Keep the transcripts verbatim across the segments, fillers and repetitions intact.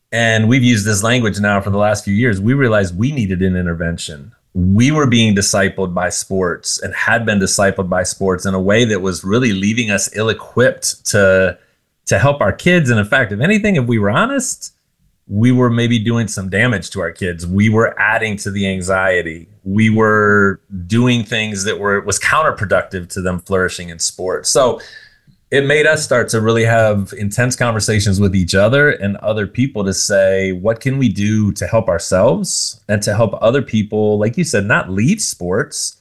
And we've used this language now for the last few years. We realized we needed an intervention. We were being discipled by sports and had been discipled by sports in a way that was really leaving us ill-equipped to, to help our kids. And in fact, if anything, if we were honest, we were maybe doing some damage to our kids. We were adding to the anxiety. We were doing things that were was counterproductive to them flourishing in sports. So it made us start to really have intense conversations with each other and other people to say, what can we do to help ourselves and to help other people, like you said, not leave sports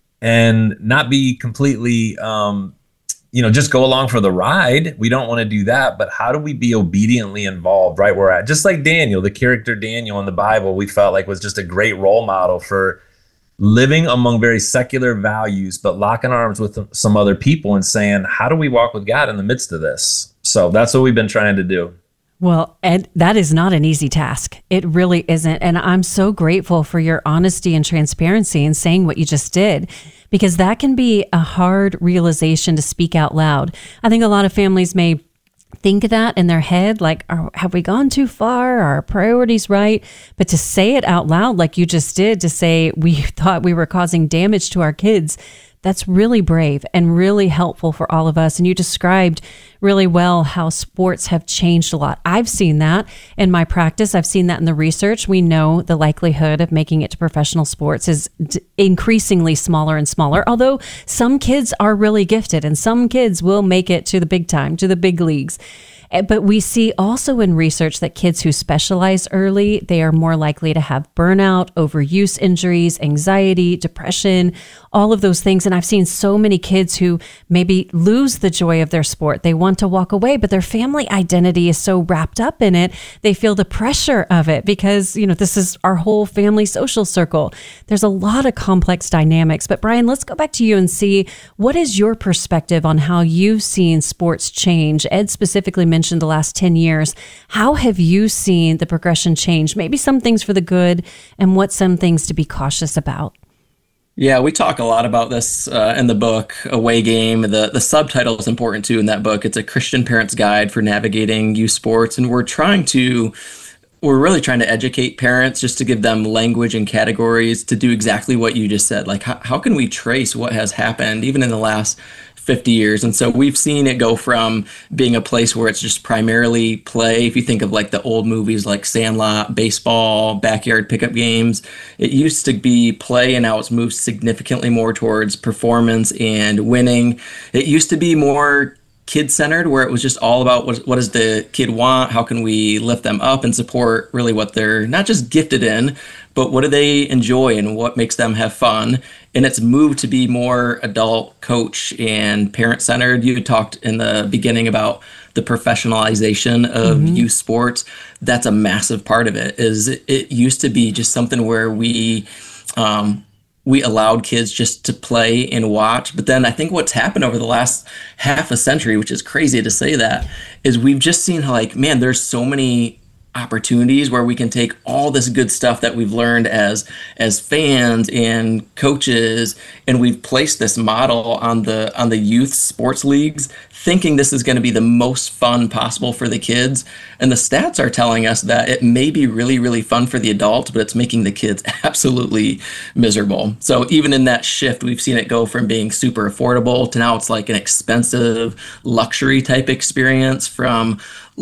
and not be completely, um, you know, just go along for the ride. We don't want to do that. But how do we be obediently involved right where we're at? Just like Daniel, the character Daniel in the Bible, we felt like was just a great role model for living among very secular values, but locking arms with some other people and saying, how do we walk with God in the midst of this? So that's what we've been trying to do. Well, Ed, that is not an easy task. It really isn't. And I'm so grateful for your honesty and transparency in saying what you just did, because that can be a hard realization to speak out loud. I think a lot of families may think that in their head, like, are, have we gone too far? Are our priorities right? But to say it out loud, like you just did, to say we thought we were causing damage to our kids, that's really brave and really helpful for all of us. And you described really well how sports have changed a lot. I've seen that in my practice. I've seen that in the research. We know the likelihood of making it to professional sports is d- increasingly smaller and smaller, although some kids are really gifted and some kids will make it to the big time, to the big leagues. But we see also in research that kids who specialize early, they are more likely to have burnout, overuse injuries, anxiety, depression, all of those things. And I've seen so many kids who maybe lose the joy of their sport. They want to walk away, but their family identity is so wrapped up in it. They feel the pressure of it because, you know, this is our whole family social circle. There's a lot of complex dynamics. But Brian, let's go back to you and see, what is your perspective on how you've seen sports change? Ed specifically mentioned the last ten years. How have you seen the progression change? Maybe some things for the good and what some things to be cautious about? Yeah, we talk a lot about this uh, in the book, Away Game. The, the subtitle is important too in that book. It's a Christian parent's guide for navigating youth sports. And we're trying to, we're really trying to educate parents just to give them language and categories to do exactly what you just said. Like, how, how can we trace what has happened even in the last fifty years? And so we've seen it go from being a place where it's just primarily play. If you think of like the old movies like Sandlot, baseball, backyard pickup games, it used to be play and now it's moved significantly more towards performance and winning. It used to be more kid-centered, where it was just all about what, what does the kid want? How can we lift them up and support really what they're not just gifted in, but what do they enjoy and what makes them have fun? And it's moved to be more adult, coach, and parent-centered. You talked in the beginning about the professionalization of mm-hmm. youth sports. That's a massive part of it. Is it, it used to be just something where we um, we allowed kids just to play and watch. But then I think what's happened over the last half a century, which is crazy to say that, is we've just seen how, like, man, there's so many opportunities where we can take all this good stuff that we've learned as as fans and coaches, and we've placed this model on the on the youth sports leagues, thinking this is going to be the most fun possible for the kids. And the stats are telling us that it may be really, really fun for the adults, but it's making the kids absolutely miserable. So even in that shift, we've seen it go from being super affordable to now it's like an expensive luxury type experience, from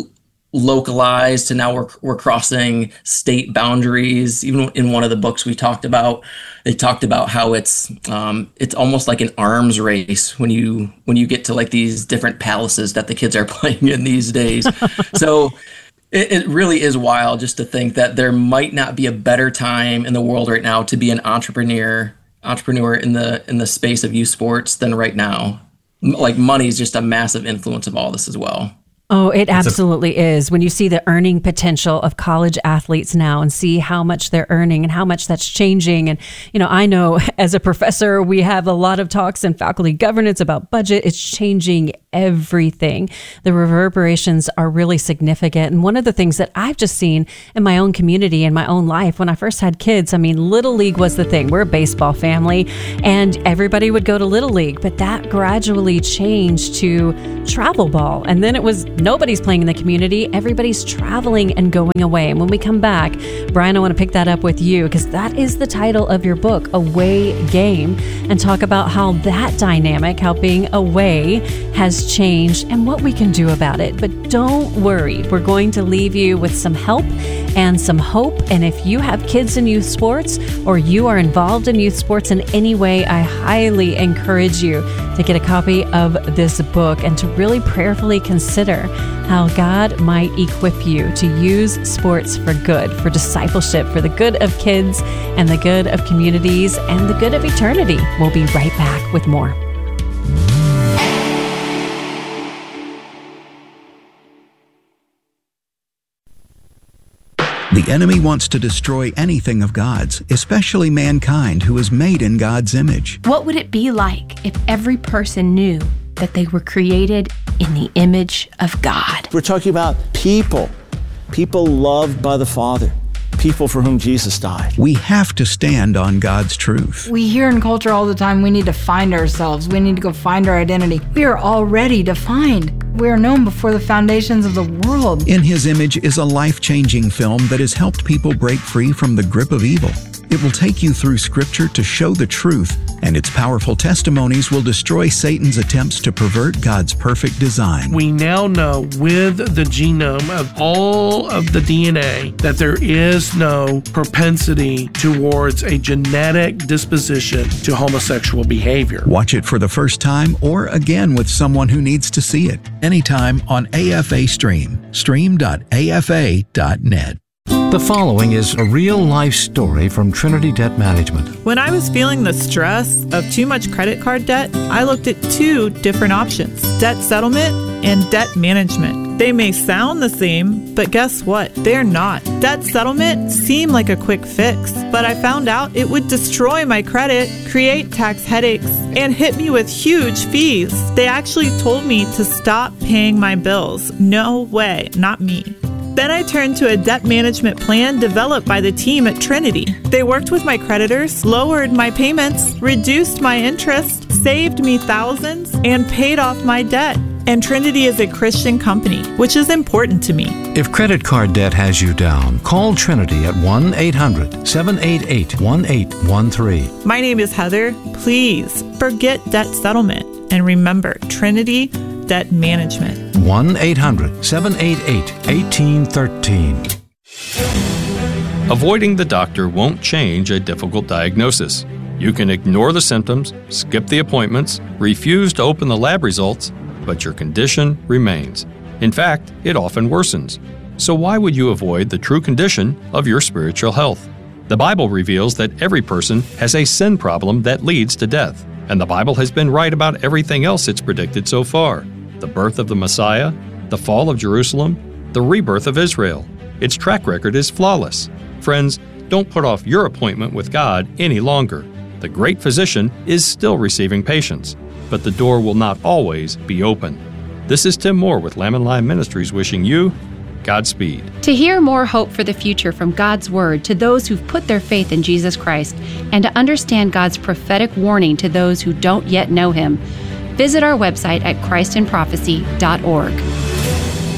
localized to now we're we're crossing state boundaries. Even in one of the books we talked about, they talked about how it's um, it's almost like an arms race when you when you get to like these different palaces that the kids are playing in these days. So it, it really is wild just to think that there might not be a better time in the world right now to be an entrepreneur entrepreneur in the in the space of youth sports than right now. Like, money is just a massive influence of all this as well. Oh, it absolutely is. When you see the earning potential of college athletes now and see how much they're earning and how much that's changing. And, you know, I know as a professor, we have a lot of talks in faculty governance about budget. It's changing everything. The reverberations are really significant. And one of the things that I've just seen in my own community, in my own life, when I first had kids, I mean, Little League was the thing. We're a baseball family and everybody would go to Little League, but that gradually changed to travel ball. And then it was Nobody's playing in the community. Everybody's traveling and going away. And when we come back, Brian, I want to pick that up with you because that is the title of your book, Away Game, and talk about how that dynamic, how being away has changed and what we can do about it. But don't worry, we're going to leave you with some help and some hope. And if you have kids in youth sports or you are involved in youth sports in any way, I highly encourage you to get a copy of this book and to really prayerfully consider how God might equip you to use sports for good, for discipleship, for the good of kids and the good of communities and the good of eternity. We'll be right back with more. The enemy wants to destroy anything of God's, especially mankind who is made in God's image. What would it be like if every person knew that they were created in the image of God? We're talking about people, people loved by the Father, people for whom Jesus died. We have to stand on God's truth. We hear in culture all the time, we need to find ourselves. We need to go find our identity. We are already defined. We are known before the foundations of the world. In His Image is a life-changing film that has helped people break free from the grip of evil. It will take you through Scripture to show the truth, and its powerful testimonies will destroy Satan's attempts to pervert God's perfect design. We now know with the genome of all of the D N A that there is no propensity towards a genetic disposition to homosexual behavior. Watch it for the first time or again with someone who needs to see it. Anytime on A F A Stream. stream dot A F A dot net. The following is a real-life story from Trinity Debt Management. When I was feeling the stress of too much credit card debt, I looked at two different options: debt settlement and debt management. They may sound the same, but guess what? They're not. Debt settlement seemed like a quick fix, but I found out it would destroy my credit, create tax headaches, and hit me with huge fees. They actually told me to stop paying my bills. No way, not me. Then I turned to a debt management plan developed by the team at Trinity. They worked with my creditors, lowered my payments, reduced my interest, saved me thousands, and paid off my debt. And Trinity is a Christian company, which is important to me. If credit card debt has you down, call Trinity at one eight hundred seven eight eight one eight one three. My name is Heather. Please forget debt settlement and remember Trinity Debt Management. one eight hundred seven eight eight one eight one three. Avoiding the doctor won't change a difficult diagnosis. You can ignore the symptoms, skip the appointments, refuse to open the lab results, but your condition remains. In fact, it often worsens. So why would you avoid the true condition of your spiritual health? The Bible reveals that every person has a sin problem that leads to death, and the Bible has been right about everything else it's predicted so far. The birth of the Messiah, the fall of Jerusalem, the rebirth of Israel. Its track record is flawless. Friends, don't put off your appointment with God any longer. The great physician is still receiving patients, but the door will not always be open. This is Tim Moore with Lamb and Lion Ministries wishing you Godspeed. To hear more hope for the future from God's Word to those who've put their faith in Jesus Christ, and to understand God's prophetic warning to those who don't yet know Him, visit our website at christ in prophecy dot org.